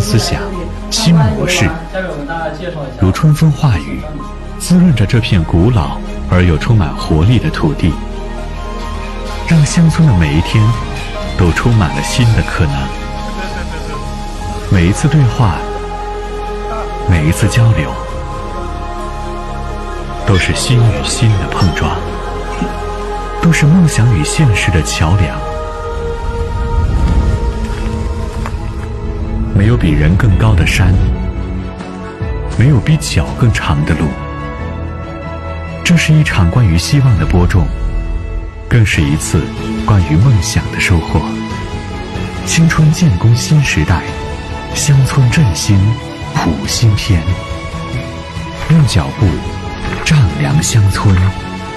思想、新模式，如春风化雨，滋润着这片古老而又充满活力的土地，让乡村的每一天都充满了新的可能。每一次对话，每一次交流，都是心与心的碰撞，都是梦想与现实的桥梁。没有比人更高的山，没有比脚更长的路。这是一场关于希望的播种，更是一次关于梦想的收获。青春建功新时代，乡村振兴谱新篇，用脚步丈量乡村。